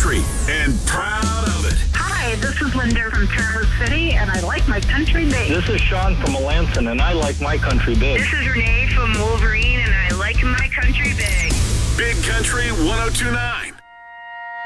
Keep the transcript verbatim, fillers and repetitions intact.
country and proud of it. Hi, this is Linda from Traverse City, and I like my country big. This is Sean from Melanson, and I like my country big. This is Renee from Wolverine, and I like my country big. Big Country one oh two point nine.